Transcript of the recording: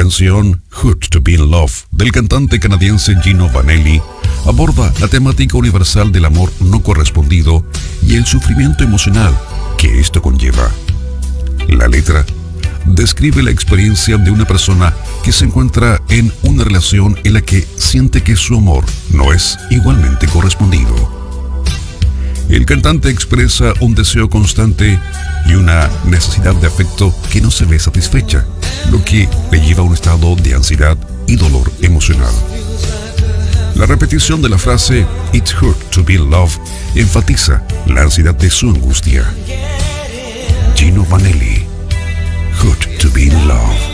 canción Hurt to Be in Love del cantante canadiense Gino Vanelli aborda la temática universal del amor no correspondido y el sufrimiento emocional que esto conlleva. La letra describe la experiencia de una persona que se encuentra en una relación en la que siente que su amor no es igualmente correspondido. El cantante expresa un deseo constante y una necesidad de afecto que no se ve satisfecha, lo que le lleva a un estado de ansiedad y dolor emocional. La repetición de la frase "It hurt to be in love" enfatiza la ansiedad de su angustia. Gino Vanelli, Hurt to Be in Love.